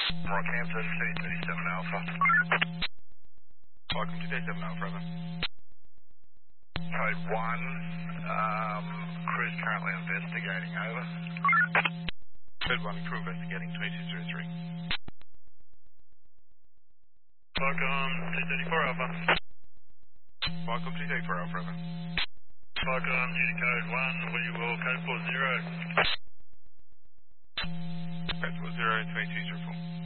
Rockhampton, 237 Alpha. Welcome to Day 7 Alpha, over. Code 1, crew's currently investigating, over. Code 1, crew investigating 2203. Welcome, 234 Alpha. Welcome to Day 4 Alpha, over. Welcome, Unicode 1, we will code 40. Code 40, 2204.